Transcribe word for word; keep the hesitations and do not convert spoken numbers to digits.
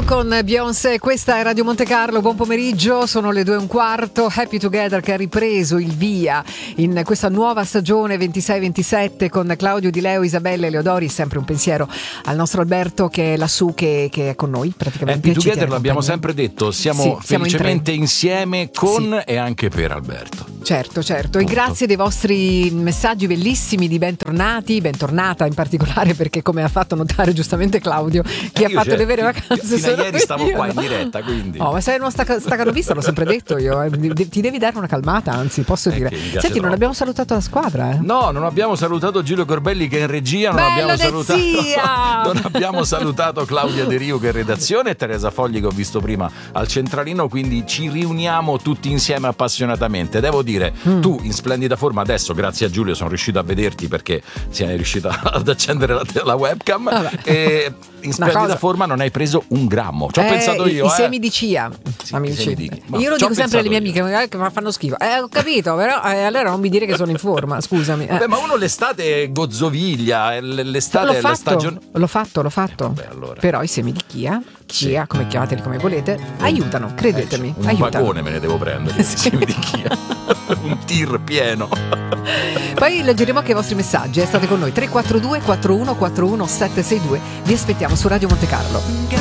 con Beyoncé, questa è Radio Monte Carlo, buon pomeriggio, sono le due e un quarto. Happy Together che ha ripreso il via in questa nuova stagione ventisei ventisette con Claudio Di Leo, Isabella e Leodori. Sempre un pensiero al nostro Alberto che è lassù, che, che è con noi praticamente. Happy Together l'abbiamo sempre detto, siamo sì, siamo felicemente in insieme con sì. e anche per Alberto. Certo, certo, Tutto. E grazie dei vostri messaggi bellissimi di bentornati, bentornata in particolare, perché come ha fatto notare giustamente Claudio, chi eh, ha fatto cioè, le vere vacanze fino sono a ieri stavo io, qua no? in diretta, quindi Oh, ma sei uno staca- stacanovista, l'ho sempre detto io, eh. Ti devi dare una calmata, anzi posso Eh, dire. che mi piace Senti, non troppo. abbiamo salutato la squadra, eh? No, non abbiamo salutato Giulio Corbelli che è in regia, non Bello abbiamo salutato Zia! non abbiamo salutato Claudia De Rio che è in redazione e Teresa Fogli che ho visto prima al centralino, quindi ci riuniamo tutti insieme appassionatamente. Devo dire, mm. tu in splendida forma adesso, grazie a Giulio sono riuscito a vederti perché sei riuscita ad accendere la, la webcam. Vabbè. E in splendida forma non hai preso un grammo. Ci ho eh, pensato io. I, eh. i semi di chia, sì, amici. Semi di... Io lo dico sempre alle mie amiche io. Che fanno schifo. Eh, ho capito, però eh, allora non mi dire che sono in forma, scusami. Eh. Vabbè, ma uno l'estate gozzoviglia, l'estate l'ho è la fatto, stagione. L'ho fatto, l'ho fatto. Eh, vabbè, allora. Però i semi di chia, chia, sì. come chiamateli come volete, aiutano, credetemi. Eh, un aiutano. vagone me ne devo prendere. Sì. I semi di chia. Un tir pieno. Poi leggeremo anche i vostri messaggi, eh. State con noi tre quattro due quattro uno quattro uno sette sei due. Vi aspettiamo su Radio Monte Carlo.